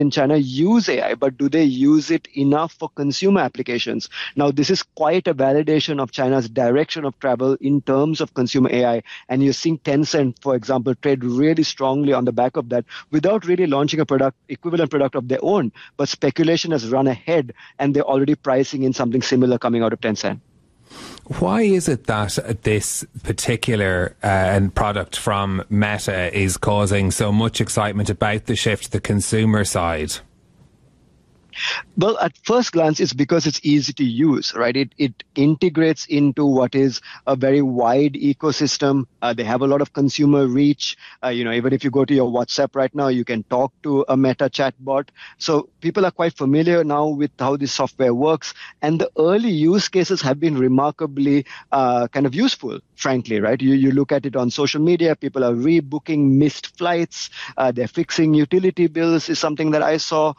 in China use AI, but do they use it enough for consumer applications? Now, this is quite a validation of China's direction of travel in terms of consumer AI. And you're seeing Tencent, for example, trade really strongly on the back of that without really launching a equivalent product of their own. But speculation has run ahead, and they're already pricing in something similar coming out of Tencent. Why is it that this particular product from Meta is causing so much excitement about the shift to the consumer side? Well, at first glance, it's because it's easy to use, right? It integrates into what is a very wide ecosystem. They have a lot of consumer reach. Even if you go to your WhatsApp right now, you can talk to a Meta chatbot. So people are quite familiar now with how this software works. And the early use cases have been remarkably kind of useful, frankly, right? You look at it on social media, people are rebooking missed flights. They're fixing utility bills is something that I saw.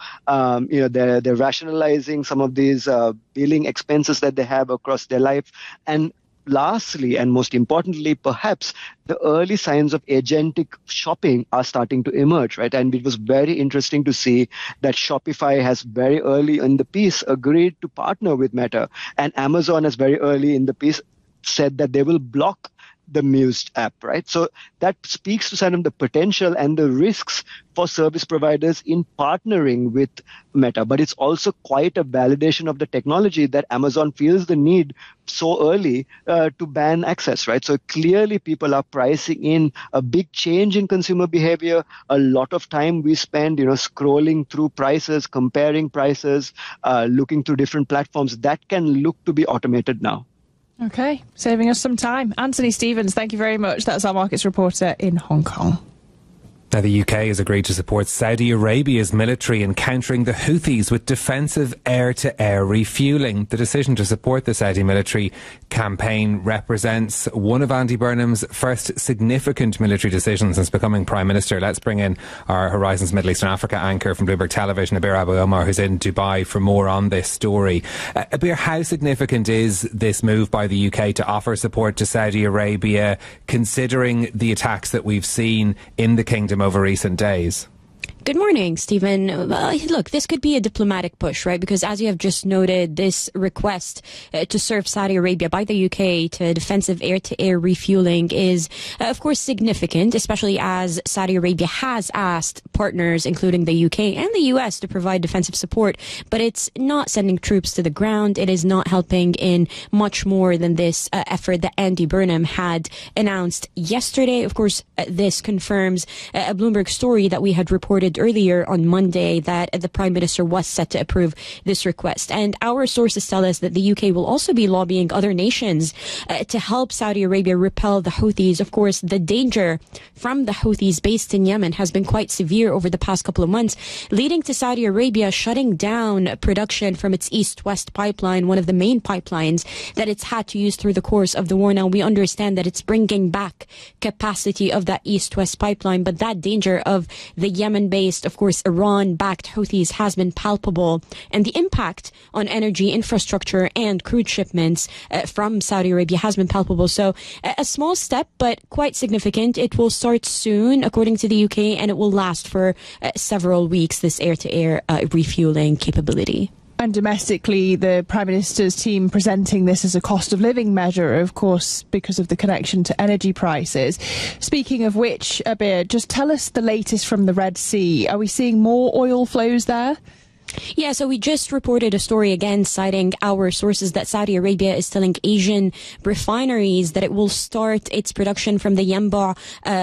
They're rationalizing some of these billing expenses that they have across their life. And lastly, and most importantly, perhaps, the early signs of agentic shopping are starting to emerge, right? And it was very interesting to see that Shopify has very early in the piece agreed to partner with Meta. And Amazon has very early in the piece said that they will block the Muse app, right? So that speaks to some of the potential and the risks for service providers in partnering with Meta. But it's also quite a validation of the technology that Amazon feels the need so early to ban access, right? So clearly people are pricing in a big change in consumer behavior. A lot of time we spend, scrolling through prices, comparing prices, looking through different platforms. That can look to be automated now. Okay, saving us some time. Anthony Stevens, thank you very much. That's our markets reporter in Hong Kong. Now, the UK has agreed to support Saudi Arabia's military in countering the Houthis with defensive air-to-air refuelling. The decision to support the Saudi military campaign represents one of Andy Burnham's first significant military decisions since becoming Prime Minister. Let's bring in our Horizons Middle East and Africa anchor from Bloomberg Television, Abir Abu Omar, who's in Dubai for more on this story. Abir, how significant is this move by the UK to offer support to Saudi Arabia, considering the attacks that we've seen in the kingdom over recent days? Good morning, Stephen. Look, this could be a diplomatic push, right? Because as you have just noted, this request to serve Saudi Arabia by the UK to defensive air-to-air refueling is, of course, significant, especially as Saudi Arabia has asked partners, including the UK and the US, to provide defensive support. But it's not sending troops to the ground. It is not helping in much more than this effort that Andy Burnham had announced yesterday. Of course, this confirms a Bloomberg story that we had reported earlier on Monday that the Prime Minister was set to approve this request. And our sources tell us that the UK will also be lobbying other nations to help Saudi Arabia repel the Houthis. Of course, the danger from the Houthis based in Yemen has been quite severe over the past couple of months, leading to Saudi Arabia shutting down production from its East-West pipeline, one of the main pipelines that it's had to use through the course of the war. Now, we understand that it's bringing back capacity of that East-West pipeline, but that danger of the Yemen-based, of course, Iran-backed Houthis has been palpable, and the impact on energy infrastructure and crude shipments from Saudi Arabia has been palpable. So a small step, but quite significant. It will start soon, according to the UK, and it will last for several weeks, this air-to-air refueling capability. And domestically, the Prime Minister's team presenting this as a cost of living measure, of course, because of the connection to energy prices. Speaking of which, Abir, just tell us the latest from the Red Sea. Are we seeing more oil flows there? Yeah, so we just reported a story again citing our sources that Saudi Arabia is telling Asian refineries that it will start its production from the Yanbu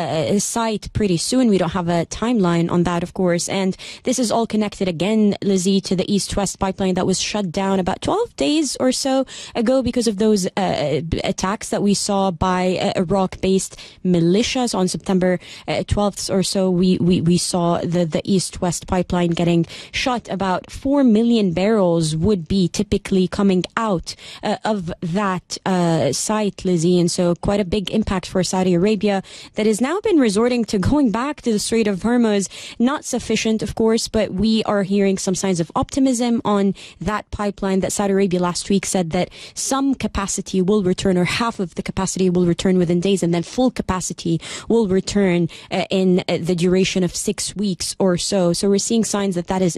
site pretty soon. We don't have a timeline on that, of course. And this is all connected again, Lizzie, to the East-West pipeline that was shut down about 12 days or so ago because of those attacks that we saw by Iraq-based militias on September 12th or so. We saw the East-West pipeline getting shut about about 4 million barrels would be typically coming out of that site, Lizzie. And so quite a big impact for Saudi Arabia that has now been resorting to going back to the Strait of Hormuz. Not sufficient, of course, but we are hearing some signs of optimism on that pipeline. That Saudi Arabia last week said that some capacity will return, or half of the capacity will return within days, and then full capacity will return in the duration of 6 weeks or so. So we're seeing signs that that is